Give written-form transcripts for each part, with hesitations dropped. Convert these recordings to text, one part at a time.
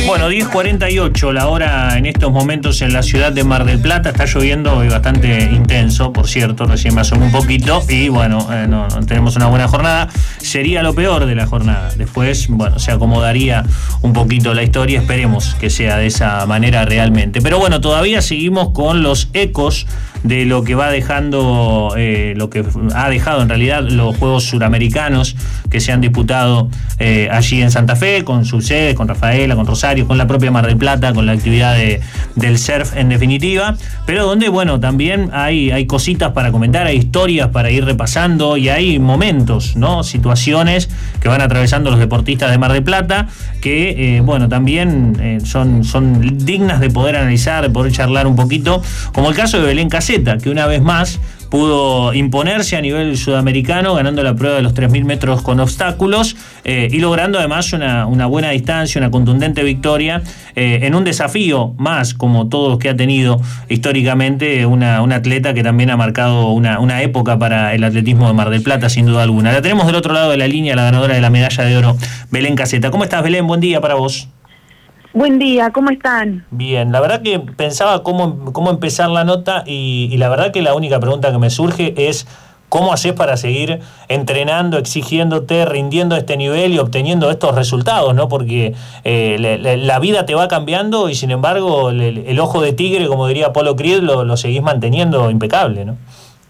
Bueno, 10:48 la hora en estos momentos en la ciudad de Mar del Plata. Está lloviendo y bastante intenso, por cierto, recién me asomé un poquito y bueno, no tenemos una buena jornada. Sería lo peor de la jornada. Después, bueno, se acomodaría un poquito la historia. Esperemos que sea de esa manera realmente. Pero bueno, todavía seguimos con los ecos de lo que va dejando, lo que ha dejado en realidad los Juegos Suramericanos que se han disputado allí en Santa Fe, con sus sedes, con Rafaela, con Rosario, con la propia Mar del Plata, con la actividad del surf en definitiva, pero donde, bueno, también hay cositas para comentar, hay historias para ir repasando y hay momentos, ¿no? Situaciones que van atravesando los deportistas de Mar del Plata que, bueno, también son dignas de poder analizar, de poder charlar un poquito, como el caso de Belén Caseta, que una vez más pudo imponerse a nivel sudamericano ganando la prueba de los 3.000 metros con obstáculos y logrando además una buena distancia, una contundente victoria en un desafío más como todos los que ha tenido históricamente una atleta que también ha marcado una época para el atletismo de Mar del Plata, sin duda alguna. La tenemos del otro lado de la línea, la ganadora de la medalla de oro, Belén Caseta. ¿Cómo estás, Belén? Buen día para vos. Buen día, ¿cómo están? Bien, la verdad que pensaba cómo empezar la nota y la verdad que la única pregunta que me surge es ¿cómo haces para seguir entrenando, exigiéndote, rindiendo a este nivel y obteniendo estos resultados, ¿no? Porque la vida te va cambiando y sin embargo el ojo de tigre, como diría Apolo Creed, lo seguís manteniendo impecable, ¿no?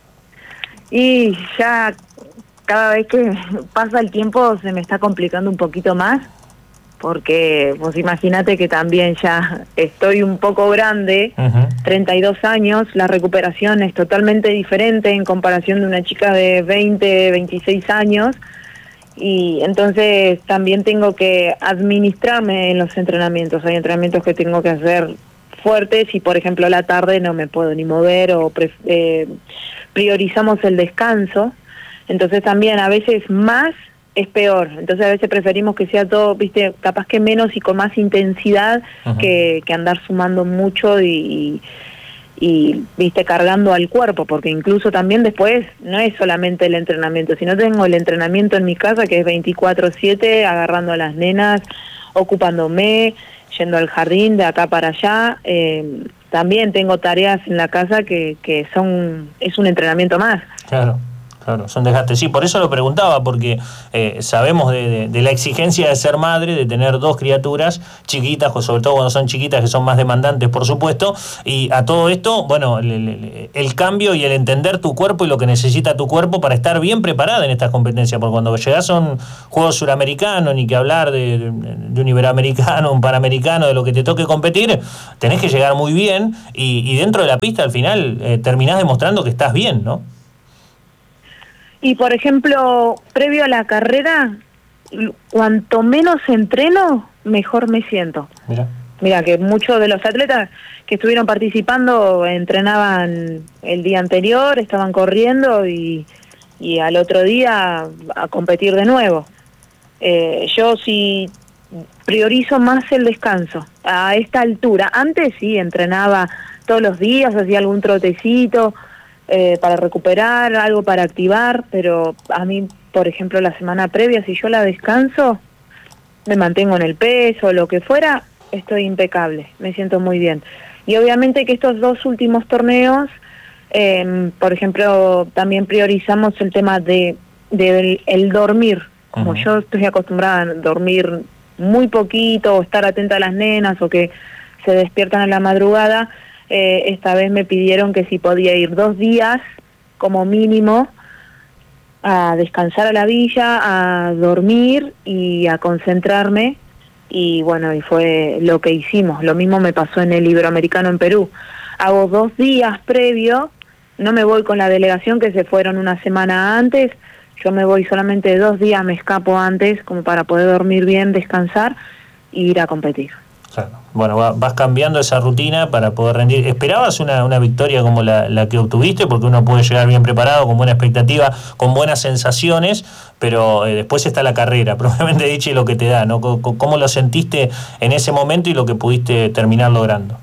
Y ya cada vez que pasa el tiempo se me está complicando un poquito más, porque vos imagínate que también ya estoy un poco grande, 32 años, la recuperación es totalmente diferente en comparación de una chica de 20, 26 años, y entonces también tengo que administrarme en los entrenamientos. Hay entrenamientos que tengo que hacer fuertes y, por ejemplo, a la tarde no me puedo ni mover o priorizamos el descanso, entonces también a veces más es peor, entonces a veces preferimos que sea todo, viste, capaz que menos y con más intensidad que andar sumando mucho y viste, cargando al cuerpo, porque incluso también después no es solamente el entrenamiento, sino tengo el entrenamiento en mi casa que es 24/7, agarrando a las nenas, ocupándome, yendo al jardín de acá para allá, también tengo tareas en la casa que es un entrenamiento más. Claro. Claro, son desgastes. Sí, por eso lo preguntaba, porque sabemos de la exigencia de ser madre, de tener dos criaturas chiquitas, o sobre todo cuando son chiquitas, que son más demandantes, por supuesto, y a todo esto, bueno, el cambio y el entender tu cuerpo y lo que necesita tu cuerpo para estar bien preparada en estas competencias, porque cuando llegás a un juego suramericanos, ni que hablar de un iberoamericano, un panamericano, de lo que te toque competir, tenés que llegar muy bien, y dentro de la pista, al final, terminás demostrando que estás bien, ¿no? Y por ejemplo, previo a la carrera, cuanto menos entreno, mejor me siento. Mira que muchos de los atletas que estuvieron participando entrenaban el día anterior, estaban corriendo y al otro día a competir de nuevo. Yo sí priorizo más el descanso a esta altura. Antes sí entrenaba todos los días, hacía algún trotecito, para recuperar, algo para activar, pero a mí, por ejemplo, la semana previa, si yo la descanso, me mantengo en el peso, lo que fuera, estoy impecable, me siento muy bien. Y obviamente que estos dos últimos torneos, por ejemplo, también priorizamos el tema de el dormir. Como yo estoy acostumbrada a dormir muy poquito, o estar atenta a las nenas, o que se despiertan a la madrugada, esta vez me pidieron que si podía ir 2 días como mínimo a descansar a la villa, a dormir y a concentrarme, y bueno, y fue lo que hicimos. Lo mismo me pasó en el Iberoamericano en Perú. Hago 2 días previo, no me voy con la delegación que se fueron una semana antes, yo me voy solamente 2 días, me escapo antes como para poder dormir bien, descansar e ir a competir. Claro. Bueno, vas cambiando esa rutina para poder rendir. ¿Esperabas una victoria como la que obtuviste? Porque uno puede llegar bien preparado, con buena expectativa, con buenas sensaciones, pero después está la carrera, probablemente dicho, y lo que te da, ¿no? ¿Cómo lo sentiste en ese momento y lo que pudiste terminar logrando?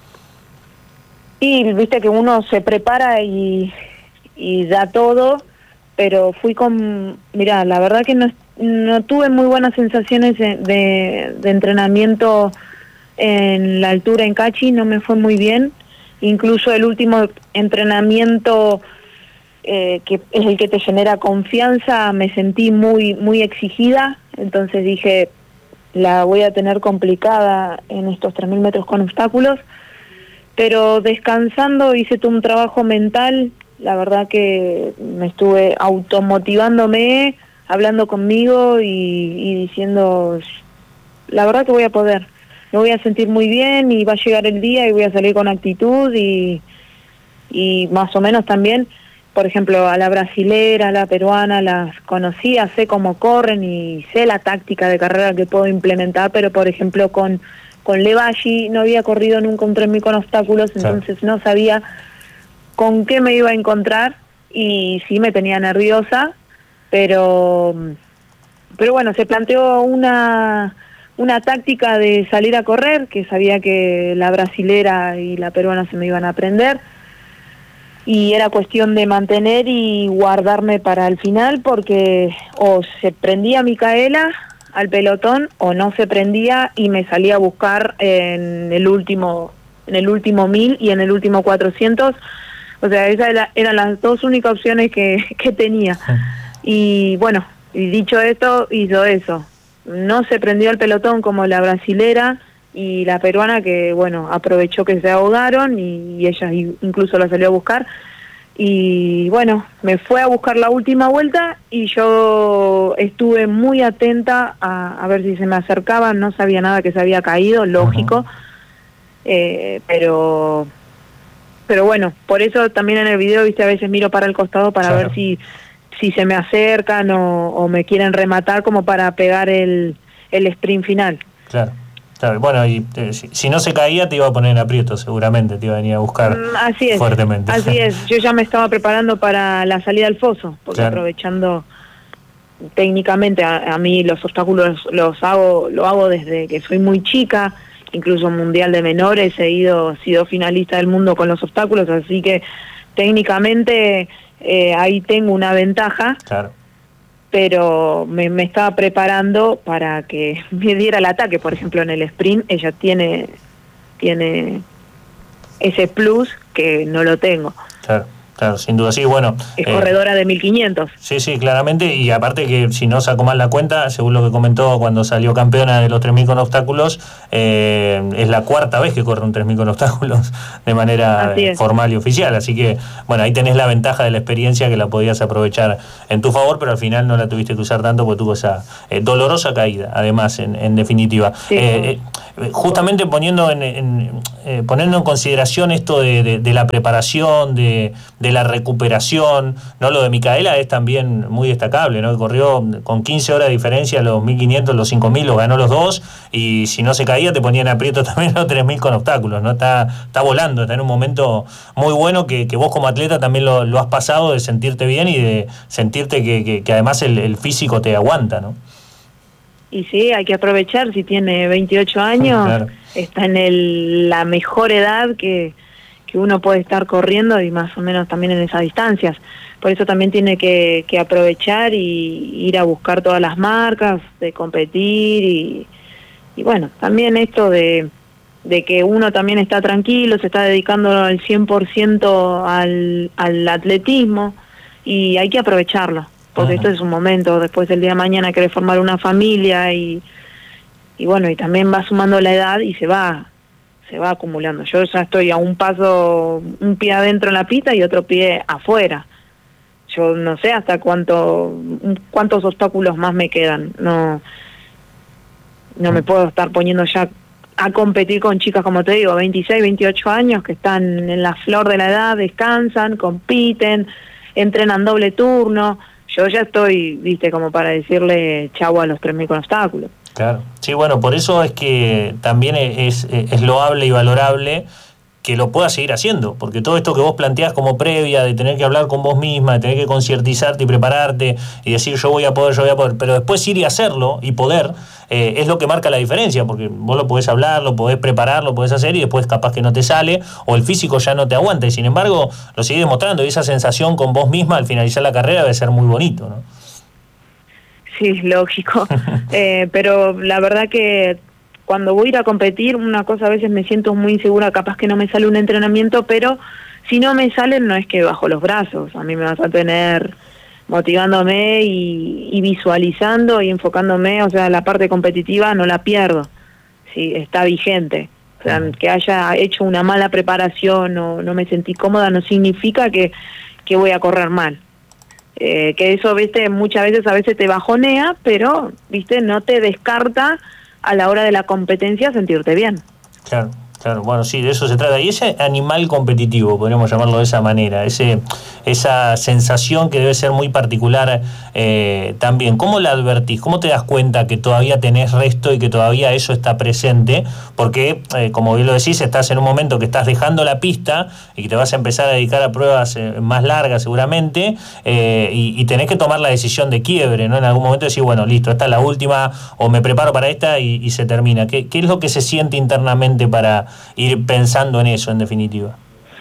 Y viste que uno se prepara y da todo, pero fui con... Mirá, la verdad que no tuve muy buenas sensaciones de entrenamiento en la altura en Cachi no me fue muy bien. Incluso el último entrenamiento, que es el que te genera confianza, me sentí muy exigida. Entonces dije, la voy a tener complicada en estos 3.000 metros con obstáculos. Pero descansando hice todo un trabajo mental. La verdad que me estuve automotivándome, hablando conmigo y diciendo, la verdad que voy a poder. Me voy a sentir muy bien y va a llegar el día y voy a salir con actitud y más o menos también, por ejemplo, a la brasilera, a la peruana, las conocía, sé cómo corren y sé la táctica de carrera que puedo implementar, pero por ejemplo con Levalli no había corrido nunca un 3.000 con obstáculos, entonces no sabía con qué me iba a encontrar y sí me tenía nerviosa, pero bueno, se planteó una táctica de salir a correr, que sabía que la brasilera y la peruana se me iban a aprender, y era cuestión de mantener y guardarme para el final, porque o se prendía Micaela al pelotón o no se prendía y me salía a buscar en el último 1000 y en el último 400. O sea, esas eran las dos únicas opciones que tenía. Y bueno, y dicho esto, hizo eso. No se prendió el pelotón como la brasilera y la peruana, que bueno, aprovechó que se ahogaron y ella incluso la salió a buscar. Y bueno, me fue a buscar la última vuelta y yo estuve muy atenta a ver si se me acercaban. No sabía nada que se había caído, lógico. Pero bueno, por eso también en el video, viste, a veces miro para el costado para ver si se me acercan o me quieren rematar como para pegar el sprint final. Claro. Bueno, y si no se caía te iba a poner en aprieto seguramente, te iba a venir a buscar fuertemente. Así es, yo ya me estaba preparando para la salida al foso, porque aprovechando técnicamente a mí los obstáculos lo hago desde que soy muy chica, incluso mundial de menores he sido finalista del mundo con los obstáculos, así que técnicamente ahí tengo una ventaja. Claro. Pero me estaba preparando para que me diera el ataque. Por ejemplo, en el sprint ella tiene ese plus que no lo tengo. Claro, sin duda, sí, bueno. Es corredora de 1500. Sí, claramente, y aparte que si no saco mal la cuenta, según lo que comentó cuando salió campeona de los 3.000 con obstáculos, es la cuarta vez que corre un 3.000 con obstáculos de manera formal y oficial, así que, bueno, ahí tenés la ventaja de la experiencia que la podías aprovechar en tu favor, pero al final no la tuviste que usar tanto porque tuvo esa dolorosa caída, además, en definitiva. Sí, justamente poniendo en consideración esto de la preparación, de la recuperación, ¿no? Lo de Micaela es también muy destacable, ¿no? Que corrió con 15 horas de diferencia los 1.500, los 5.000, los ganó los dos, y si no se caía te ponían aprieto también los 3.000 con obstáculos, ¿no? Está volando, está en un momento muy bueno que vos como atleta también lo has pasado, de sentirte bien y de sentirte que además el físico te aguanta, ¿no? Y sí, hay que aprovechar, si tiene 28 años, claro. Está en la mejor edad que uno puede estar corriendo y más o menos también en esas distancias. Por eso también tiene que aprovechar y ir a buscar todas las marcas, de competir y bueno, también esto de que uno también está tranquilo, se está dedicando al 100% al atletismo y hay que aprovecharlo, porque esto es un momento, después del día de mañana querés formar una familia y bueno, y también va sumando la edad y se va acumulando. Yo ya estoy a un paso, un pie adentro en la pista y otro pie afuera. Yo no sé hasta cuántos obstáculos más me quedan. No me puedo estar poniendo ya a competir con chicas, como te digo, 26, 28 años, que están en la flor de la edad, descansan, compiten, entrenan doble turno. Yo ya estoy, viste, como para decirle chau a los 3.000 con obstáculos. Claro, sí, bueno, por eso es que también es loable y valorable que lo puedas seguir haciendo, porque todo esto que vos planteás como previa, de tener que hablar con vos misma, de tener que concientizarte y prepararte y decir yo voy a poder, pero después ir y hacerlo y poder, es lo que marca la diferencia, porque vos lo podés hablar, lo podés preparar, lo podés hacer y después capaz que no te sale o el físico ya no te aguanta y sin embargo lo seguís demostrando y esa sensación con vos misma al finalizar la carrera debe ser muy bonito, ¿no? Sí, lógico, pero la verdad que cuando voy a ir a competir, una cosa a veces me siento muy insegura, capaz que no me sale un entrenamiento, pero si no me salen no es que bajo los brazos, a mí me vas a tener motivándome y visualizando y enfocándome, o sea, la parte competitiva no la pierdo, sí, está vigente. O sea, que haya hecho una mala preparación o no me sentí cómoda no significa que voy a correr mal. Que eso, viste, muchas veces a veces te bajonea, pero, viste, no te descarta a la hora de la competencia sentirte bien. Claro. Claro, bueno, sí, de eso se trata. Y ese animal competitivo, podríamos llamarlo de esa manera, esa sensación que debe ser muy particular también. ¿Cómo la advertís? ¿Cómo te das cuenta que todavía tenés resto y que todavía eso está presente? Porque, como bien lo decís, estás en un momento que estás dejando la pista y que te vas a empezar a dedicar a pruebas más largas seguramente, y tenés que tomar la decisión de quiebre, ¿no? En algún momento decir, bueno, listo, esta es la última, o me preparo para esta y se termina. ¿Qué es lo que se siente internamente para ir pensando en eso, en definitiva?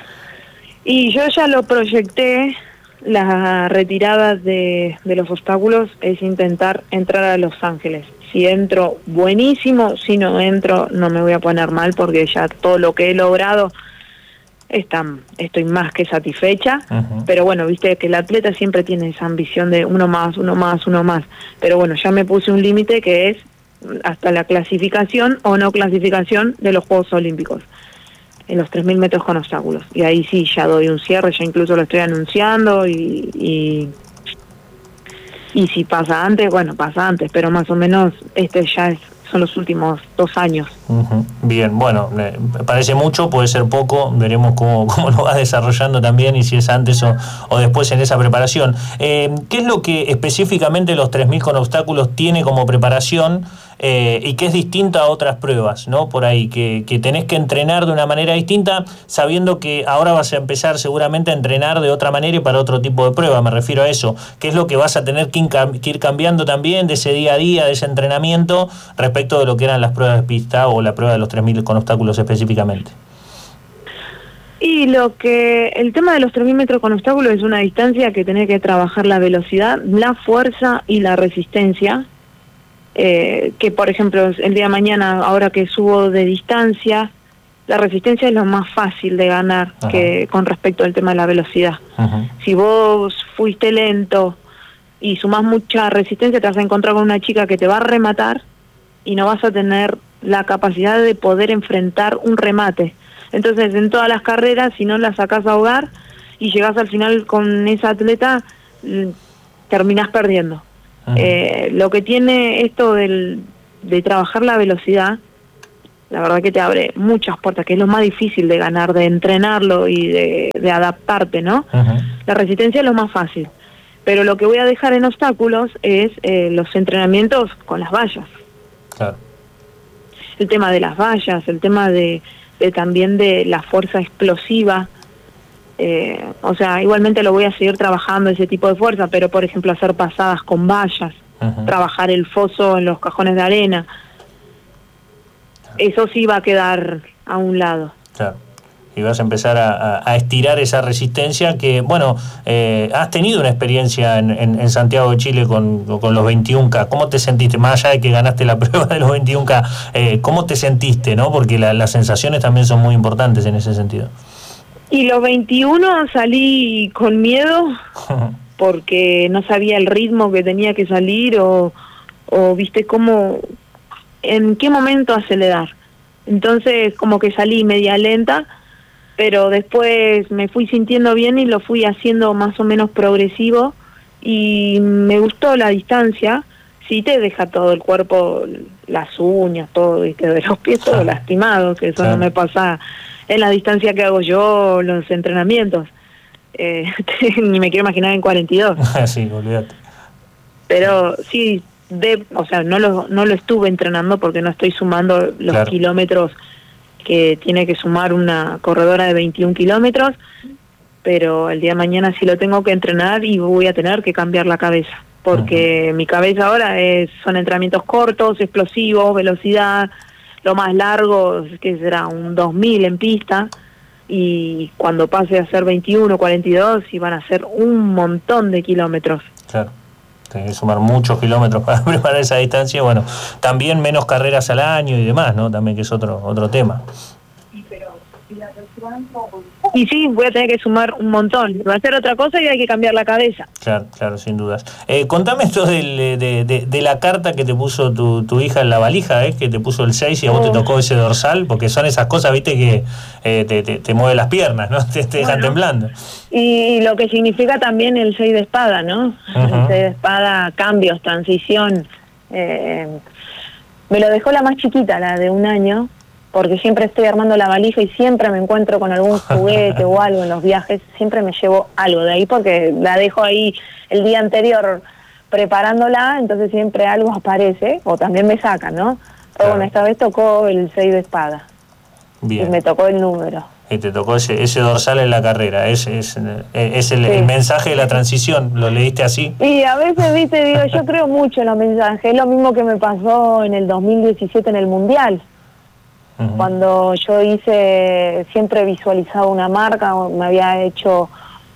Y yo ya lo proyecté, la retirada de los obstáculos es intentar entrar a Los Ángeles. Si entro, buenísimo; si no entro, no me voy a poner mal, porque ya todo lo que he logrado estoy más que satisfecha. Pero bueno, viste que el atleta siempre tiene esa ambición de uno más. Pero bueno, ya me puse un límite que es hasta la clasificación o no clasificación de los Juegos Olímpicos en los 3.000 metros con obstáculos, y ahí sí ya doy un cierre, ya incluso lo estoy anunciando, y si pasa antes, bueno, pasa antes, pero más o menos son los últimos 2 años. Bien, bueno, me parece mucho, puede ser poco, veremos cómo lo vas desarrollando también y si es antes o después en esa preparación. ¿Qué es lo que específicamente los 3.000 con obstáculos tiene como preparación y que es distinta a otras pruebas, ¿no? Por ahí, que tenés que entrenar de una manera distinta, sabiendo que ahora vas a empezar seguramente a entrenar de otra manera y para otro tipo de prueba, me refiero a eso. ¿Qué es lo que vas a tener que ir cambiando también de ese día a día, de ese entrenamiento, respecto de lo que eran las pruebas de pista o la prueba de los 3.000 con obstáculos específicamente? Y el tema de los 3.000 metros con obstáculos es una distancia que tenés que trabajar la velocidad, la fuerza y la resistencia. Que por ejemplo el día de mañana, ahora que subo de distancia, la resistencia es lo más fácil de ganar que con respecto al tema de la velocidad. Si vos fuiste lento y sumás mucha resistencia, te vas a encontrar con una chica que te va a rematar y no vas a tener la capacidad de poder enfrentar un remate. Entonces, en todas las carreras, si no la sacás a ahogar y llegás al final con esa atleta, terminás perdiendo. Lo que tiene esto de trabajar la velocidad, la verdad que te abre muchas puertas, que es lo más difícil de ganar, de entrenarlo y de adaptarte, ¿no? La resistencia es lo más fácil, pero lo que voy a dejar en obstáculos es los entrenamientos con las vallas. Claro. El tema de las vallas, el tema de también de la fuerza explosiva. O sea, igualmente lo voy a seguir trabajando ese tipo de fuerza, pero por ejemplo hacer pasadas con vallas, trabajar el foso en los cajones de arena, eso sí va a quedar a un lado. Claro. Y vas a empezar a estirar esa resistencia que, bueno, has tenido una experiencia en Santiago de Chile con los 21K. ¿Cómo te sentiste? Más allá de que ganaste la prueba de los 21K, ¿cómo te sentiste, no? Porque las sensaciones también son muy importantes en ese sentido. Y los 21 salí con miedo porque no sabía el ritmo que tenía que salir o viste cómo, en qué momento acelerar. Entonces como que salí media lenta, pero después me fui sintiendo bien y lo fui haciendo más o menos progresivo y me gustó la distancia. Sí te deja todo el cuerpo, las uñas, todo, viste, de los pies todo lastimado, que eso no me pasa en la distancia que hago yo, los entrenamientos. Ni me quiero imaginar en 42. Sí, olvídate. Pero sí, o sea, no lo estuve entrenando porque no estoy sumando los kilómetros que tiene que sumar una corredora de 21 kilómetros, pero el día de mañana sí lo tengo que entrenar y voy a tener que cambiar la cabeza, porque mi cabeza ahora son entrenamientos cortos, explosivos, velocidad, lo más largo, que será un 2.000 en pista, y cuando pase a ser 21, 42, y van a ser un montón de kilómetros. Claro. Tenés que sumar muchos kilómetros para preparar esa distancia. Bueno, también menos carreras al año y demás, ¿no? También que es otro tema. Y sí, voy a tener que sumar un montón. Va a ser otra cosa y hay que cambiar la cabeza. Claro, sin dudas. Contame esto de la carta que te puso tu hija en la valija, que te puso el 6 y a vos te tocó ese dorsal, porque son esas cosas, viste, que te mueve las piernas, ¿no? Te dejan temblando. Y lo que significa también el 6 de espada, ¿no? Uh-huh. El 6 de espada, cambios, transición. Me lo dejó la más chiquita, la de 1 año, porque siempre estoy armando la valija y siempre me encuentro con algún juguete o algo en los viajes, siempre me llevo algo de ahí porque la dejo ahí el día anterior preparándola, entonces siempre algo aparece, o también me sacan, ¿no? Pero bueno, esta vez tocó el 6 de espada. Bien. Y me tocó el número. Y te tocó ese dorsal en la carrera, es el mensaje de la transición, ¿lo leíste así? Y a veces, viste, digo, yo creo mucho en los mensajes, es lo mismo que me pasó en el 2017 en el Mundial. Uh-huh. Cuando yo siempre visualizaba una marca, me había hecho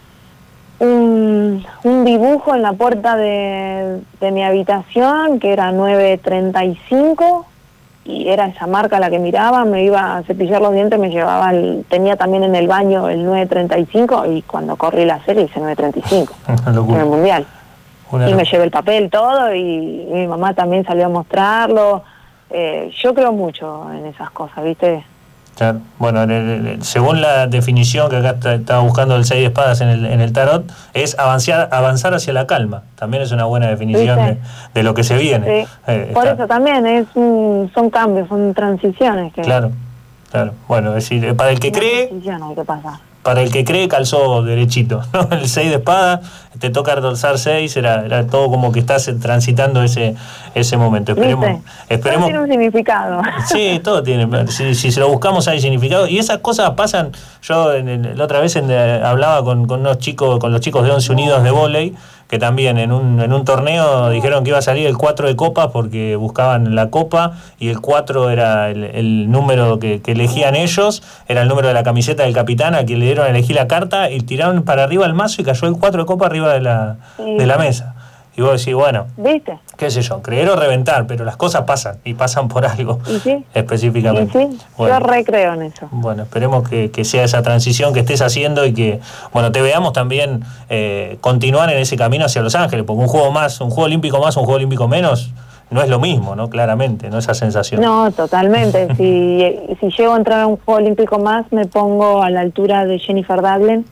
un dibujo en la puerta de mi habitación, que era 9:35, y era esa marca la que miraba, me iba a cepillar los dientes, me llevaba, tenía también en el baño el 9:35, y cuando corrí la serie hice 9:35, en el Mundial. Y me llevé el papel, todo, y mi mamá también salió a mostrarlo. Yo creo mucho en esas cosas, ¿viste? Claro. Bueno, según la definición que acá estaba buscando el 6 de espadas en el tarot, es avanzar hacia la calma. También es una buena definición de lo que se viene. Sí. Por eso también son cambios, son transiciones. Claro. Bueno, es decir, para el que cree... Hay que pasar. Para el que cree, calzó derechito, ¿no? El 6 de espada, te toca dorsal 6, era todo como que estás transitando ese momento. Esperemos. Todo tiene un significado. Sí, todo tiene. Si se lo buscamos hay significado. Y esas cosas pasan. Yo la otra vez hablaba con los chicos de 11 Unidos de vóley, que también en un torneo dijeron que iba a salir el 4 de copa porque buscaban la copa, y el 4 era el número que elegían ellos, era el número de la camiseta del capitán a quien le dieron a elegir la carta, y tiraron para arriba el mazo y cayó el 4 de copa arriba de la mesa. Y vos decís, bueno, ¿viste? Qué sé yo, creer o reventar, pero las cosas pasan, y pasan por algo. ¿Y sí? Específicamente. ¿Y sí? Bueno, yo recreo en eso. Bueno, esperemos que sea esa transición que estés haciendo y que, bueno, te veamos también continuar en ese camino hacia Los Ángeles, porque un juego olímpico más, un juego olímpico menos, no es lo mismo, ¿no? Claramente, ¿no? Esa sensación. No, totalmente. si llego a entrar a un juego olímpico más, me pongo a la altura de Jennifer Doudna,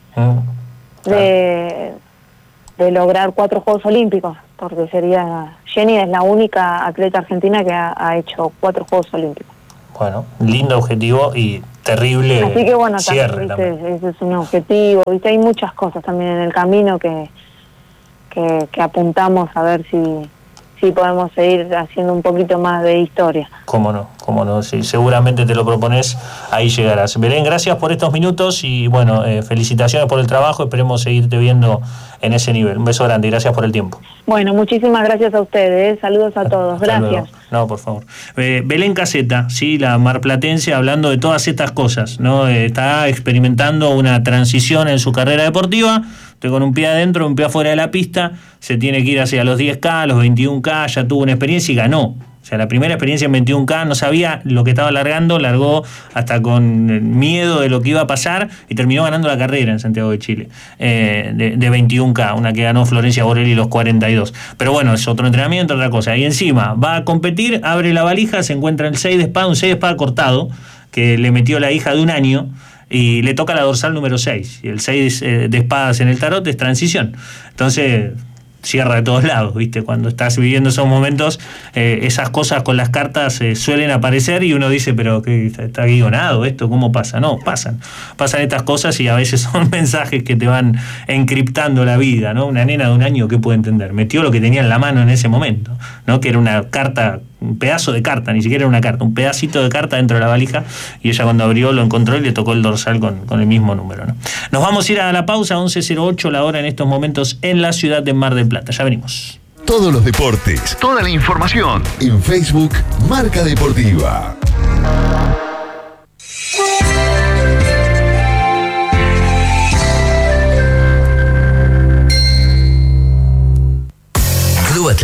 de lograr 4 Juegos Olímpicos, porque Jenny es la única atleta argentina que ha hecho 4 Juegos Olímpicos. Bueno, lindo objetivo y terrible. Así que bueno, cierre también. Ese es un objetivo, ¿viste? Hay muchas cosas también en el camino que apuntamos a ver si podemos seguir haciendo un poquito más de historia. Cómo no, sí, seguramente te lo propones, ahí llegarás. Belén, gracias por estos minutos y bueno, felicitaciones por el trabajo, esperemos seguirte viendo en ese nivel. Un beso grande y gracias por el tiempo. Bueno, muchísimas gracias a ustedes, saludos a todos, gracias. Luego. No, por favor. Belén Caseta, sí, la marplatense, hablando de todas estas cosas, ¿no? Está experimentando una transición en su carrera deportiva. Estoy con un pie adentro, un pie afuera de la pista, se tiene que ir hacia los 10K, los 21K, ya tuvo una experiencia y ganó. O sea, la primera experiencia en 21K, no sabía lo que estaba largando, largó hasta con miedo de lo que iba a pasar y terminó ganando la carrera en Santiago de Chile, de 21K, una que ganó Florencia Borelli los 42. Pero bueno, es otro entrenamiento, otra cosa. Y encima va a competir, abre la valija, se encuentra el 6 de espada, un 6 de espada cortado, que le metió la hija de 1 año, y le toca la dorsal número 6. Y el 6 de espadas en el tarot es transición. Entonces cierra de todos lados, ¿viste? Cuando estás viviendo esos momentos, esas cosas con las cartas suelen aparecer y uno dice, pero ¿qué, está guionado esto? ¿Cómo pasa? No, pasan estas cosas y a veces son mensajes que te van encriptando la vida, ¿no? Una nena de 1 año, ¿qué puede entender? Metió lo que tenía en la mano en ese momento, ¿no? Que era una carta, un pedazo de carta, ni siquiera era una carta, un pedacito de carta dentro de la valija, y ella cuando abrió lo encontró y le tocó el dorsal con el mismo número, ¿no? Nos vamos a ir a la pausa, 11:08 la hora en estos momentos en la ciudad de Mar del Plata. Ya venimos. Todos los deportes, toda la información en Facebook Marca Deportiva.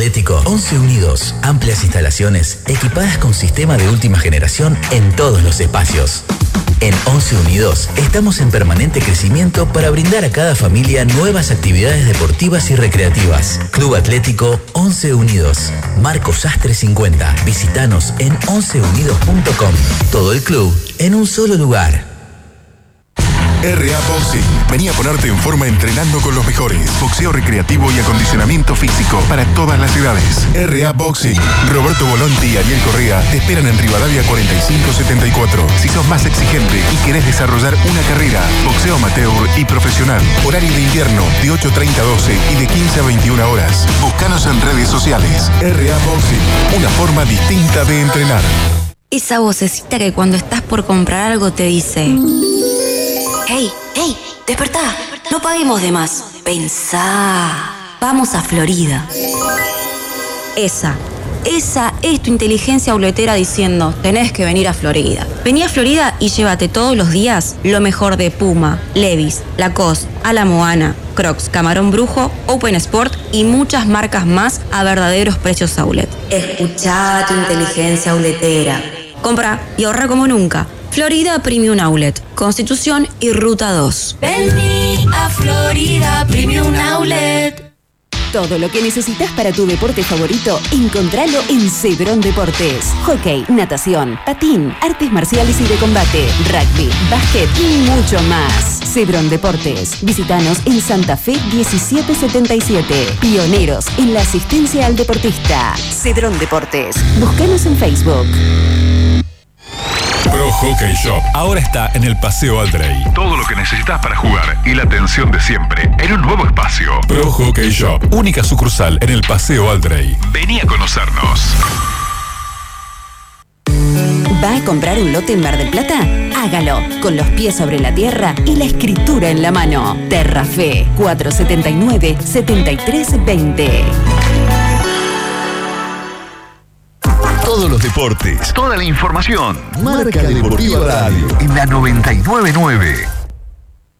Atlético 11 Unidos. Amplias instalaciones equipadas con sistema de última generación en todos los espacios. En 11 Unidos estamos en permanente crecimiento para brindar a cada familia nuevas actividades deportivas y recreativas. Club Atlético 11 Unidos. Marcos Sastre 50. Visítanos en 11unidos.com. Todo el club en un solo lugar. RA Boxing. Vení a ponerte en forma entrenando con los mejores. Boxeo recreativo y acondicionamiento físico para todas las edades. RA Boxing. Roberto Volonti y Ariel Correa te esperan en Rivadavia 4574. Si sos más exigente y querés desarrollar una carrera, boxeo amateur y profesional. Horario de invierno de 8:30 a 12 y de 15 a 21 horas. Búscanos en redes sociales. RA Boxing. Una forma distinta de entrenar. Esa vocecita que cuando estás por comprar algo te dice: ¡Hey, hey! ¡Despertá! No paguemos de más. Pensá. Vamos a Florida. Esa es tu inteligencia auletera diciendo: tenés que venir a Florida. Vení a Florida y llévate todos los días lo mejor de Puma, Levi's, Lacoste, A la Moana, Crocs, Camarón Brujo, Open Sport y muchas marcas más a verdaderos precios outlet. Escuchá tu inteligencia auletera. Compra y ahorra como nunca. Florida Premium Outlet, Constitución y Ruta 2. Vení a Florida Premium Outlet. Todo lo que necesitas para tu deporte favorito, encontralo en Cedrón Deportes. Hockey, natación, patín, artes marciales y de combate, rugby, básquet y mucho más. Cedrón Deportes. Visítanos en Santa Fe 1777. Pioneros en la asistencia al deportista. Cedrón Deportes. Búscanos en Facebook. Pro Hockey Shop ahora está en el Paseo Aldrey. Todo lo que necesitas para jugar y la atención de siempre en un nuevo espacio. Pro Hockey Shop, única sucursal en el Paseo Aldrey. Vení a conocernos. ¿Va a comprar un lote en Mar del Plata? Hágalo con los pies sobre la tierra y la escritura en la mano. Terrafe 479-7320. Todos los deportes, toda la información. Marca Deportiva Radio en la 99.9.